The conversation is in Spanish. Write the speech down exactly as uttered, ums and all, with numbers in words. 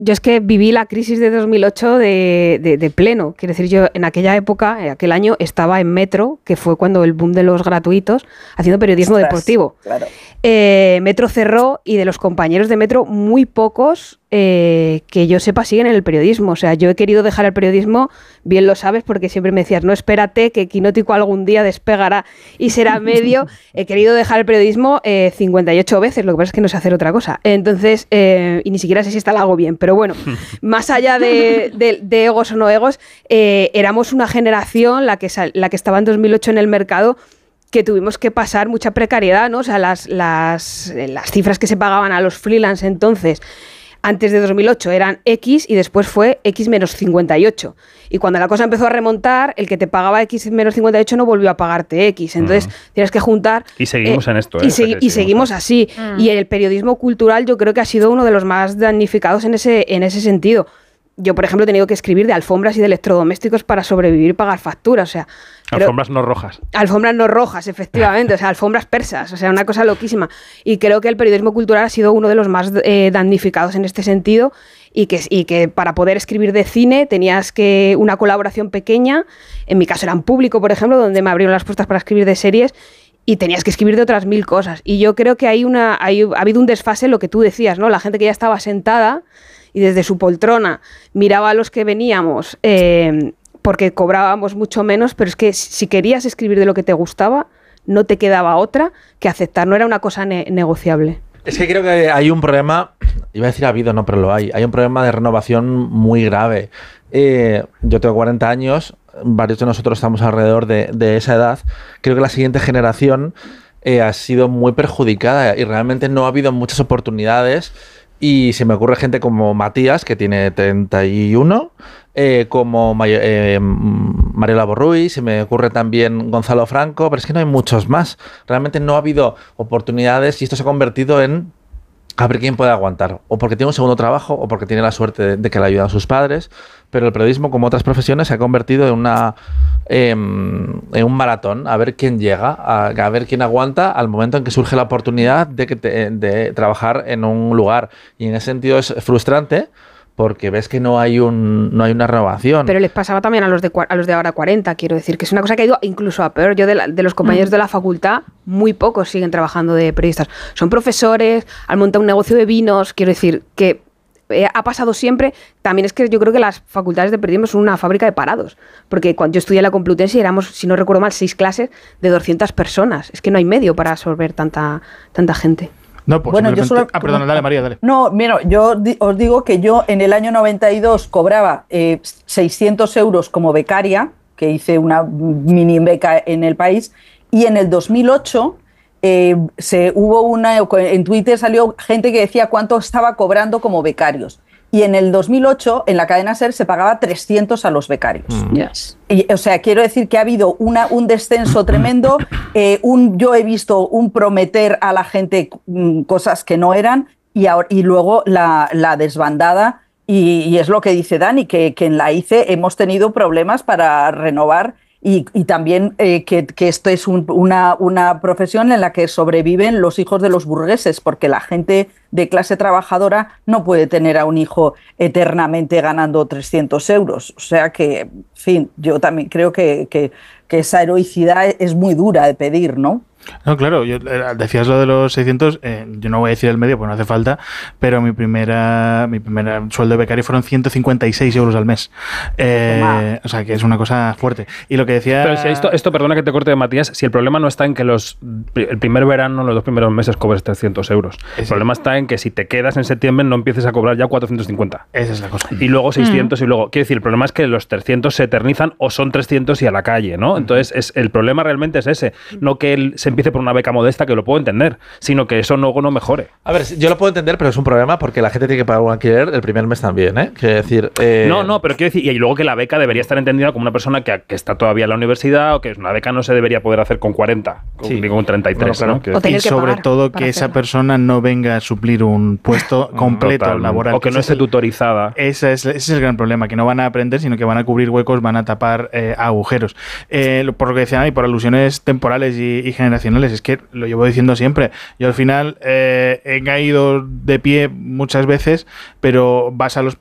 Yo es que viví la crisis de dos mil ocho de, de, de pleno. Quiero decir, yo en aquella época, en aquel año, estaba en Metro, que fue cuando el boom de los gratuitos, haciendo periodismo Ostras, deportivo. Claro. Eh, Metro cerró y de los compañeros de Metro, muy pocos eh, que yo sepa siguen en el periodismo. O sea, yo he querido dejar el periodismo, bien lo sabes, porque siempre me decías, no, espérate, que Quinótico algún día despegará y será medio. He querido dejar el periodismo eh, cincuenta y ocho veces, lo que pasa es que no sé hacer otra cosa. Entonces, eh, y ni siquiera sé si esta la hago bien, pero bueno, más allá de, de, de egos o no egos, eh, éramos una generación, la que, la que estaba en dos mil ocho en el mercado, que tuvimos que pasar mucha precariedad, ¿no? O sea, las, las, las cifras que se pagaban a los freelance entonces, antes de dos mil ocho, eran X y después fue X menos cincuenta y ocho. Y cuando la cosa empezó a remontar, el que te pagaba X menos cincuenta y ocho no volvió a pagarte X. Entonces, uh-huh. tienes que juntar... Y seguimos eh, en esto, ¿eh? Y, se, y seguimos, seguimos así. Uh-huh. Y el periodismo cultural yo creo que ha sido uno de los más damnificados en ese, en ese sentido. Yo, por ejemplo, he tenido que escribir de alfombras y de electrodomésticos para sobrevivir y pagar facturas, o sea... Alfombras no rojas. Alfombras no rojas, efectivamente, o sea, alfombras persas, o sea, una cosa loquísima. Y creo que el periodismo cultural ha sido uno de los más eh, damnificados en este sentido y que, y que para poder escribir de cine tenías que una colaboración pequeña, en mi caso era en Público, por ejemplo, donde me abrieron las puertas para escribir de series, y tenías que escribir de otras mil cosas. Y yo creo que hay una, hay, ha habido un desfase en lo que tú decías, ¿no? La gente que ya estaba sentada y desde su poltrona miraba a los que veníamos eh, porque cobrábamos mucho menos, pero es que si querías escribir de lo que te gustaba, no te quedaba otra que aceptar, no era una cosa ne- negociable. Es que creo que hay un problema, iba a decir ha habido, no, pero lo hay, hay un problema de renovación muy grave. Eh, yo tengo cuarenta años, varios de nosotros estamos alrededor de, de esa edad. Creo que la siguiente generación eh, ha sido muy perjudicada y realmente no ha habido muchas oportunidades. Y se me ocurre gente como Matías, que tiene treinta y uno, eh, como May- eh, Mariela Borruy, se me ocurre también Gonzalo Franco, pero es que no hay muchos más. Realmente no ha habido oportunidades y esto se ha convertido en a ver quién puede aguantar. O porque tiene un segundo trabajo, o porque tiene la suerte de, de que le ayudan sus padres. Pero el periodismo, como otras profesiones, se ha convertido en una eh, en un maratón, a ver quién llega, a, a ver quién aguanta al momento en que surge la oportunidad de, que te, de trabajar en un lugar. Y en ese sentido es frustrante, porque ves que no hay un no hay una renovación. Pero les pasaba también a los de a los de ahora cuarenta, quiero decir, que es una cosa que ha ido incluso a peor. Yo de, la, de los compañeros mm. de la facultad, muy pocos siguen trabajando de periodistas. Son profesores, han montado un negocio de vinos, quiero decir, que eh, ha pasado siempre. También es que yo creo que las facultades de periodismo son una fábrica de parados, porque cuando yo estudié en la Complutense éramos, si no recuerdo mal, seis clases de doscientas personas. Es que no hay medio para absorber tanta, tanta gente. No, pues bueno, yo solo, ah, perdón, dale, María, dale. No, mira, yo di, os digo que yo en el año noventa y dos cobraba eh, seiscientos euros como becaria, que hice una mini beca en el país, y en el dos mil ocho eh, se, hubo una, en Twitter salió gente que decía cuánto estaba cobrando como becarios. Y en el dos mil ocho, en la cadena SER, se pagaba trescientos a los becarios. Mm. Yes. Y, o sea, quiero decir que ha habido una, un descenso tremendo. Eh, un, yo he visto un prometer a la gente mm, cosas que no eran y, ahora, y luego la, la desbandada. Y, y es lo que dice Dani, que, que en la I C E hemos tenido problemas para renovar. Y, y también eh, que, que esto es un, una, una profesión en la que sobreviven los hijos de los burgueses, porque la gente de clase trabajadora no puede tener a un hijo eternamente ganando trescientos euros. O sea que, en fin, yo también creo que, que, que esa heroicidad es muy dura de pedir, ¿no? No, claro, yo, decías lo de los seiscientos, eh, yo no voy a decir el medio, pues no hace falta, pero mi primera mi primera sueldo de becario fueron ciento cincuenta y seis euros al mes. Eh, o sea, que es una cosa fuerte. Y lo que decía... Pero si esto, esto, perdona que te corte, Matías, si el problema no está en que los el primer verano, los dos primeros meses cobres trescientos euros. El Ese. problema está en que si te quedas en septiembre no empieces a cobrar ya cuatrocientos cincuenta. Esa es la cosa. Y luego seiscientos mm. y luego... Quiero decir, el problema es que los trescientos se eternizan o son trescientos y a la calle, ¿no? Entonces, es, el problema realmente es ese. No que él se empiece por una beca modesta, que lo puedo entender, sino que eso no, no mejore. A ver, yo lo puedo entender, pero es un problema porque la gente tiene que pagar un alquiler el primer mes también, ¿eh? Quiero decir... Eh... No, no, pero quiero decir, y luego que la beca debería estar entendida como una persona que, que está todavía en la universidad, o que una beca no se debería poder hacer con cuarenta, sí. con, con treinta y tres, bueno, claro. ¿no? Y sobre todo que esa persona no venga a suplir un puesto completo Total, laboral. O que no esté tutorizada. Ese es, ese es el gran problema, que no van a aprender, sino que van a cubrir huecos, van a tapar eh, agujeros. Eh, por lo que decían ahí, por alusiones temporales y, y generacionales, generacionales. Es que lo llevo diciendo siempre. Yo al final eh, he caído de pie muchas veces, pero vas a los